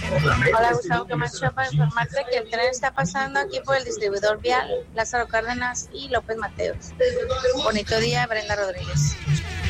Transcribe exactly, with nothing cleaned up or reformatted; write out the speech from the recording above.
Hola Gustavo Camacho, para informarte que el tren está pasando aquí por el distribuidor vial Lázaro Cárdenas y López Mateos. Bonito día, Brenda Rodríguez.